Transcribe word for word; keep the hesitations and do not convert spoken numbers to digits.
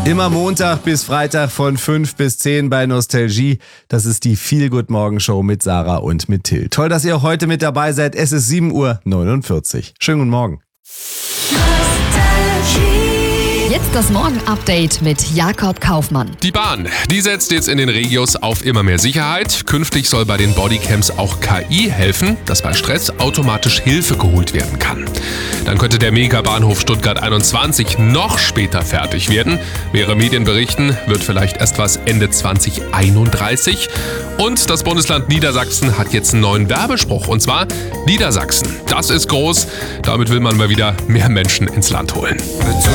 Immer Montag bis Freitag von fünf bis zehn bei Nostalgie. Das ist die Feel-Good-Morgen-Show mit Sarah und mit Till. Toll, dass ihr heute mit dabei seid. Es ist sieben Uhr neunundvierzig. Schönen guten Morgen. Jetzt das Morgen-Update mit Jakob Kaufmann. Die Bahn, die setzt jetzt in den Regios auf immer mehr Sicherheit. Künftig soll bei den Bodycams auch K I helfen, dass bei Stress automatisch Hilfe geholt werden kann. Dann könnte der Megabahnhof Stuttgart einundzwanzig noch später fertig werden. Mehrere Medien berichten, wird vielleicht erst was Ende zwanzig einunddreißig. Und das Bundesland Niedersachsen hat jetzt einen neuen Werbespruch, und zwar Niedersachsen. Das ist groß, damit will man mal wieder mehr Menschen ins Land holen.